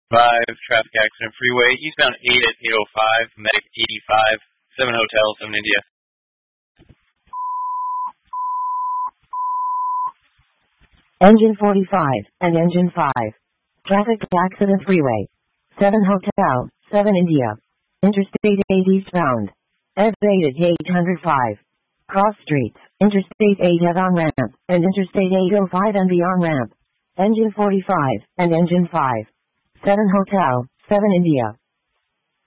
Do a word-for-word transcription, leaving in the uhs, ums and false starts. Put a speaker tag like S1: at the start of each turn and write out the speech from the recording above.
S1: five, traffic accident freeway, eastbound eight at eight oh five, medic eighty-five, seven Hotel, seven India.
S2: Engine forty-five, and Engine five. Traffic accident freeway. seven Hotel, seven India. Interstate eight eastbound. E V eight at eight oh five. Cross streets, Interstate eight at on-ramp, and Interstate eight oh five and the on-ramp. Engine forty-five, and Engine five. seven Hotel, seven India.